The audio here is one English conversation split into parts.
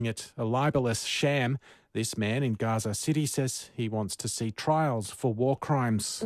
it a libelous sham. This man in Gaza City says he wants to see trials for war crimes.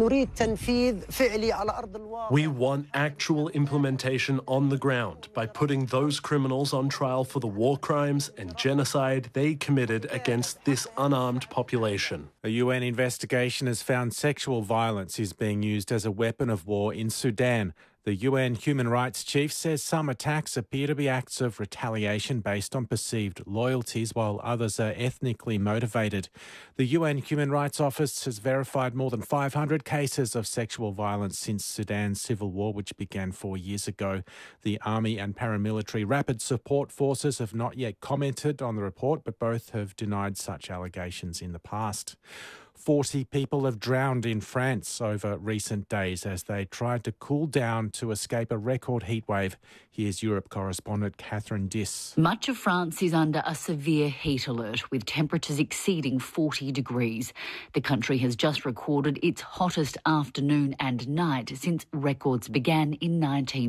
We want actual implementation on the ground by putting those criminals on trial for the war crimes and genocide they committed against this unarmed population. A UN investigation has found sexual violence is being used as a weapon of war in Sudan. The UN Human Rights Chief says some attacks appear to be acts of retaliation based on perceived loyalties, while others are ethnically motivated. The UN Human Rights Office has verified more than 500 cases of sexual violence since Sudan's civil war, which began 4 years ago. The Army and paramilitary Rapid Support Forces have not yet commented on the report, but both have denied such allegations in the past. 40 people have drowned in France over recent days as they tried to cool down to escape a record heatwave. Here's Europe correspondent Catherine Diss. Much of France is under a severe heat alert, with temperatures exceeding 40 degrees. The country has just recorded its hottest afternoon and night since records began in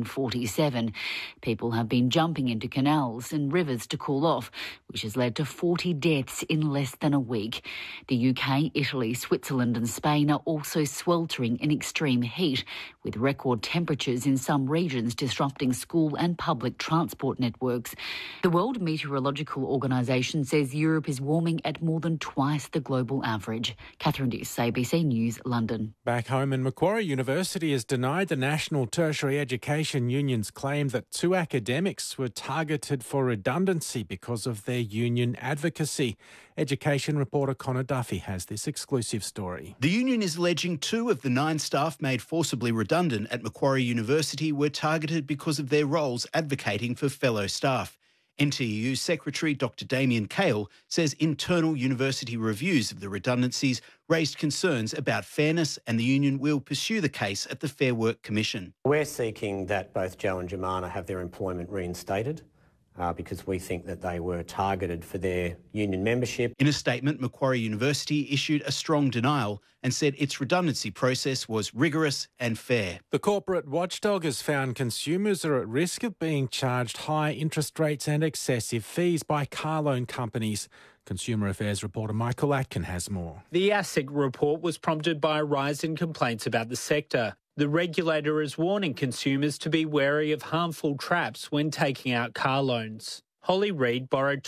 1947. People have been jumping into canals and rivers to cool off, which has led to 40 deaths in less than a week. The UK, Italy, Switzerland and Spain are also sweltering in extreme heat, with record temperatures in some regions disrupting school and public transport networks. The World Meteorological Organisation says Europe is warming at more than twice the global average. Catherine Diss, ABC News, London. Back home in Macquarie University has denied the National Tertiary Education Union's claim that 2 academics were targeted for redundancy because of their union advocacy. Education reporter Connor Duffy has this exclusive story. The union is alleging 2 of the 9 staff made forcibly redundant at Macquarie University were targeted because of their roles advocating for fellow staff. NTEU Secretary Dr Damien Cale says internal university reviews of the redundancies raised concerns about fairness, and the union will pursue the case at the Fair Work Commission. We're seeking that both Joe and Jemana have their employment reinstated, because we think that they were targeted for their union membership. In a statement, Macquarie University issued a strong denial and said its redundancy process was rigorous and fair. The corporate watchdog has found consumers are at risk of being charged high interest rates and excessive fees by car loan companies. Consumer Affairs reporter Michael Atkin has more. The ASIC report was prompted by a rise in complaints about the sector. The regulator is warning consumers to be wary of harmful traps when taking out car loans. Holly Reid borrowed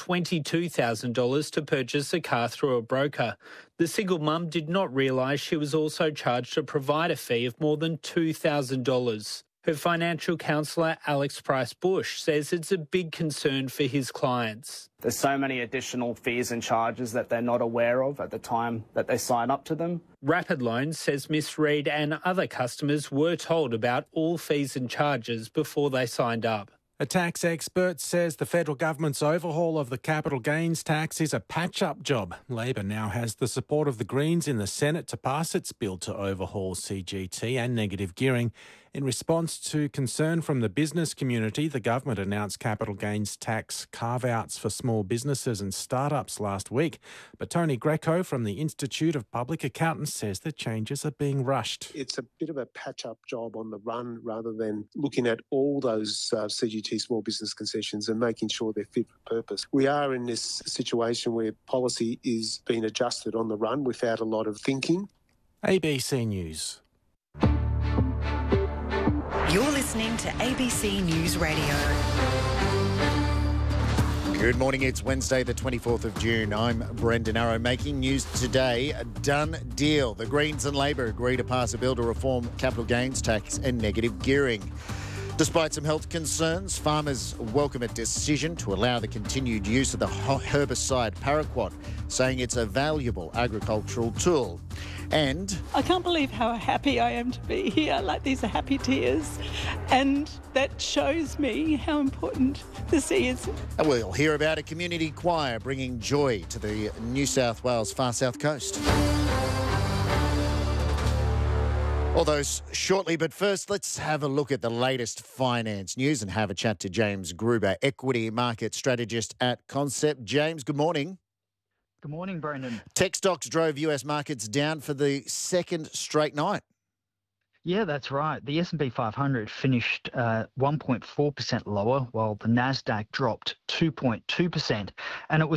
$22,000 to purchase a car through a broker. The single mum did not realise she was also charged a provider fee of more than $2,000. Her financial counsellor, Alex Price-Bush, says it's a big concern for his clients. There's so many additional fees and charges that they're not aware of at the time that they sign up to them. Rapid Loans says Miss Reid and other customers were told about all fees and charges before they signed up. A tax expert says the federal government's overhaul of the capital gains tax is a patch-up job. Labor now has the support of the Greens in the Senate to pass its bill to overhaul CGT and negative gearing. In response to concern from the business community, the government announced capital gains tax carve-outs for small businesses and startups last week. But Tony Greco from the Institute of Public Accountants says the changes are being rushed. It's a bit of a patch-up job on the run rather than looking at all those CGT small business concessions and making sure they're fit for purpose. We are in this situation where policy is being adjusted on the run without a lot of thinking. ABC News. You're listening to ABC News Radio. Good morning, it's Wednesday the 24th of June. I'm Brendan Arrow. Making news today, a done deal. The Greens and Labor agree to pass a bill to reform capital gains tax and negative gearing. Despite some health concerns, farmers welcome a decision to allow the continued use of the herbicide paraquat, saying it's a valuable agricultural tool. And I can't believe how happy I am to be here. Like, these are happy tears. And that shows me how important the sea is. We'll hear about a community choir bringing joy to the New South Wales far south coast. All those shortly, but first let's have a look at the latest finance news and have a chat to James Gruber, equity market strategist at Concept. James, good morning. Good morning, Brendan. Tech stocks drove US markets down for the second straight night. Yeah, that's right. The S&P 500 finished 1.4% lower, while the Nasdaq dropped 2.2%, and it was